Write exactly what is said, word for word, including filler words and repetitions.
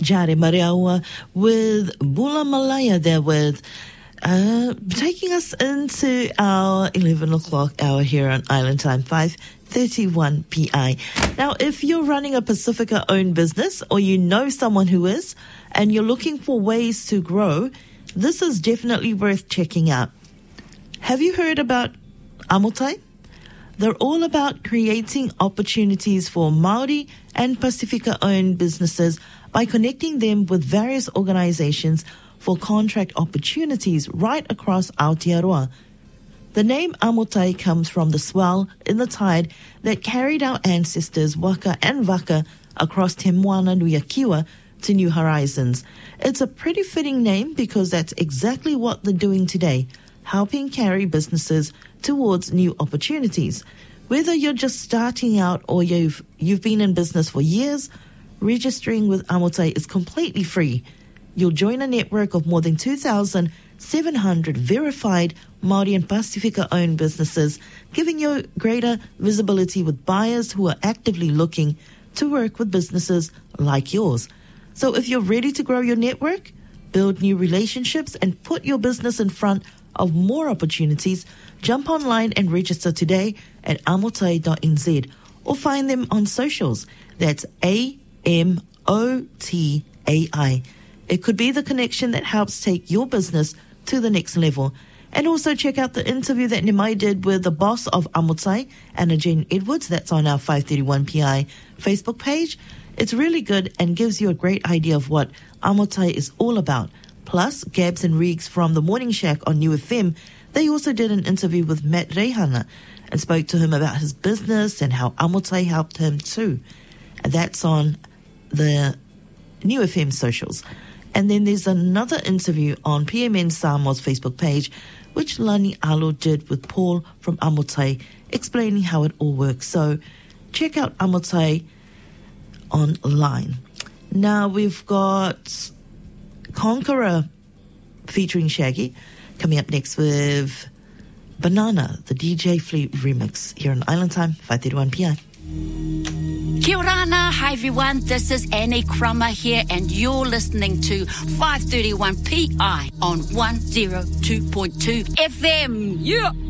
Jare Mariaua with Bula Malaya there with uh, taking us into our eleven o'clock hour here on Island Time, five thirty-one P I. Now, if you're running a Pacifica-owned business or you know someone who is and you're looking for ways to grow, this is definitely worth checking out. Have you heard about Amotai? They're all about creating opportunities for Māori and Pacifica-owned businesses by connecting them with various organizations for contract opportunities right across Aotearoa. The name Amotai comes from the swell in the tide that carried our ancestors Waka and Vaka across Te Moana Nui a Kiwa to new horizons. It's a pretty fitting name because that's exactly what they're doing today, helping carry businesses towards new opportunities. Whether you're just starting out or you've you've been in business for years, registering with Amotai is completely free. You'll join a network of more than two thousand seven hundred verified Māori and Pacifica-owned businesses, giving you greater visibility with buyers who are actively looking to work with businesses like yours. So if you're ready to grow your network, build new relationships, and put your business in front of more opportunities, jump online and register today at amotai dot n z or find them on socials. That's A M O T A I. It could be the connection that helps take your business to the next level. And also check out the interview that Nimai did with the boss of Amotai, Anna Jane Edwards. That's on our five thirty-one P I Facebook page. It's really good and gives you a great idea of what Amotai is all about. Plus, Gabs and Reeks from the Morning Shack on New F M, they also did an interview with Matt Reihana and spoke to him about his business and how Amotai helped him too. And that's on the New F M socials. And then there's another interview on P M N Samoa's Facebook page, which Lani Alo did with Paul from Amotai, explaining how it all works. So check out Amotai online. Now we've got Conqueror featuring Shaggy coming up next with Banana, the D J Fleet remix here on Island Time, five thirty-one P I. Kia orana, hi everyone, this is Annie Crummer here and you're listening to five thirty-one P I on one oh two point two F M. Yeah!